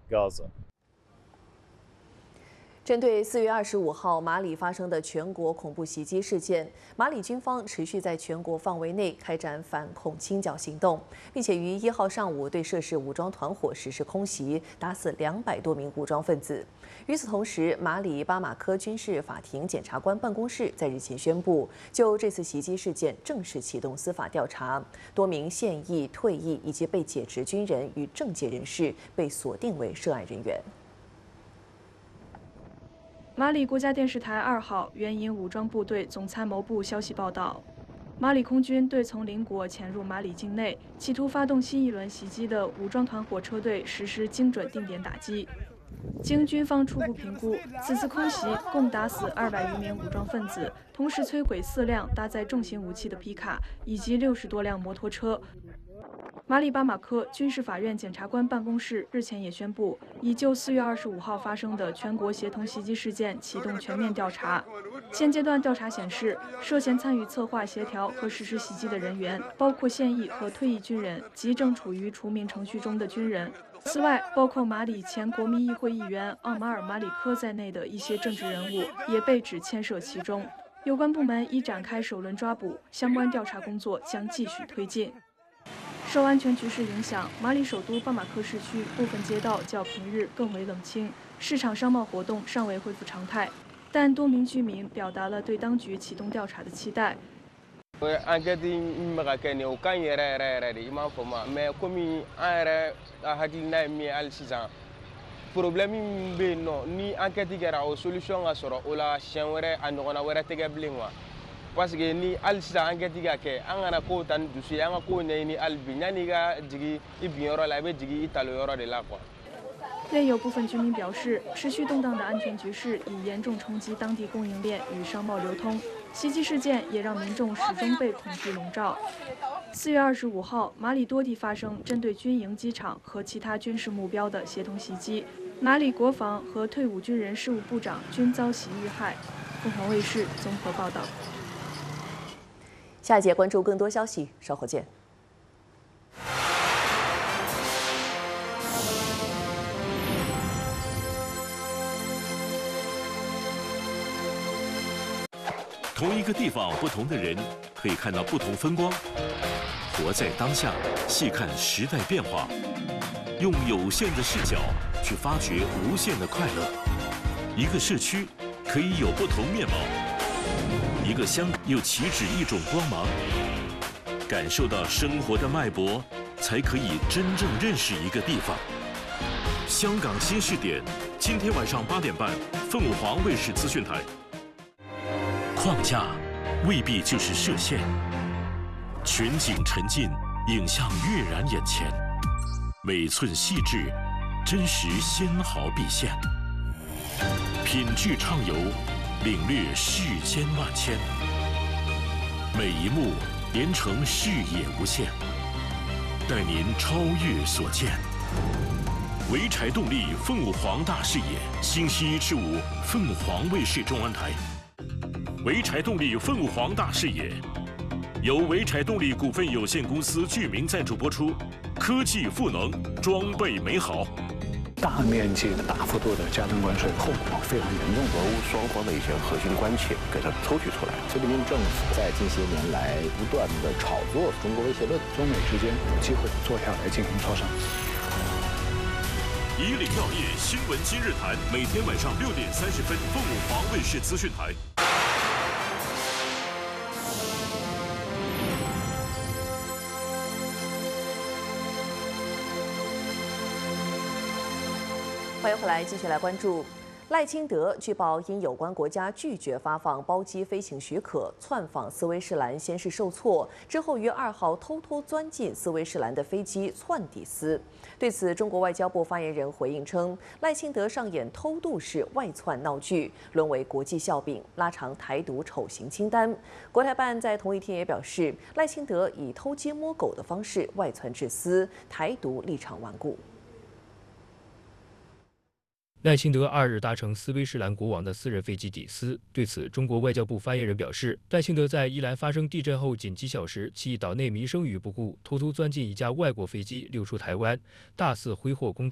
Gaza. 针对4月25号马里发生的全国恐怖袭击事件，马里军方持续在全国范围内开展反恐清剿行动，并且于1号上午对涉事武装团伙实施空袭，打死200多名武装分子。与此同时，马里巴马科军事法庭检察官办公室在日前宣布，就这次袭击事件正式启动司法调查，多名现役、退役以及被解职军人与政界人士被锁定为涉案人员。 马里国家电视台2号援引武装部队总参谋部消息报道，马里空军对从邻国潜入马里境内，企图发动新一轮袭击的武装团伙车队实施精准定点打击。经军方初步评估，此次空袭共打死200余名武装分子，同时摧毁4辆搭载重型武器的皮卡以及60多辆摩托车。 马里巴马科军事法院检察官办公室日前也宣布，已就4月25号发生的全国协同袭击事件启动全面调查。现阶段调查显示，涉嫌参与策划、协调和实施袭击的人员，包括现役和退役军人及正处于除名程序中的军人。此外，包括马里前国民议会议员奥马尔·马里科在内的一些政治人物也被指牵涉其中。有关部门已展开首轮抓捕，相关调查工作将继续推进。 受安全局势影响，马里首都巴马科市区部分街道较平日更为冷清，市场商贸活动尚未恢复常态。但多名居民表达了对当局启动调查的期待。 enquête min bɛ ka kɛ nin ye o ka ɲi yɛrɛ yɛrɛ yɛrɛ de i m'a fɔ ma mais komi an yɛrɛ ka hakilina ye min ye hali sisan problème min bɛ yen nɔ ni enquête kɛra o solution ka sɔrɔ o la siɲɛ wɛrɛ a ɲɔgɔnna wɛrɛ tɛ kɛ bilen quoi. parce que ni hali sisan enquête ka kɛ an kana kow ta ni dusu ye an ka kow ɲɛɲini hali bi yanni i ka jigin i binyɔrɔ la i bɛ jigin i talonyɔrɔ de la quoi. 另有部分居民表示，持续动荡的安全局势已严重冲击当地供应链与商贸流通。袭击事件也让民众始终被恐惧笼罩。4月25号，马里多地发生针对军营、机场和其他军事目标的协同袭击，马里国防和退伍军人事务部长均遭袭遇害。凤凰卫视综合报道。 下一节关注更多消息，稍后见。 同一个地方，不同的人可以看到不同风光。活在当下，细看时代变化，用有限的视角去发掘无限的快乐。一个社区可以有不同面貌，一个乡又岂止一种光芒。感受到生活的脉搏，才可以真正认识一个地方。香港新视点，今天晚上8点半，凤凰卫视资讯台。框架未必就是设限，全景沉浸，影像跃然眼前，每寸细致，真实纤毫毕现，品质畅游，领略世间万千，每一幕连成视野无限，带您超越所见。潍柴动力凤凰大视野，星期1至5，凤凰卫视中央台。潍柴动力凤凰大视野，由潍柴动力股份有限公司居民赞助播出，科技赋能，装备美好。 大面积的、大幅度的加征关税，后果非常严重。 俄乌双方的一些核心关切给它抽取出来。 菲律宾政府在近些年来不断的炒作中国威胁论， 中美之间有机会坐下来进行磋商。 以领要业新闻今日谈，每天晚上6点30分，凤凰卫视资讯台。 欢迎回来，继续来关注赖清德。据报因有关国家拒绝发放包机飞行许可，窜访斯威士兰先是受挫，之后于2号偷偷钻进斯威士兰的飞机窜抵斯。对此，中国外交部发言人回应称，赖清德上演偷渡式外窜闹剧，沦为国际笑柄，拉长台独丑行清单。国台办在同一天也表示，赖清德以偷鸡摸狗的方式外窜至斯，台独立场顽固。 赖清德2日搭乘斯威士兰国王的私人飞机抵斯。对此，中国外交部发言人表示，赖清德在伊兰发生地震后仅几小时，其岛内民生于不顾，偷偷钻进一架外国飞机溜出台湾，大肆挥霍公道。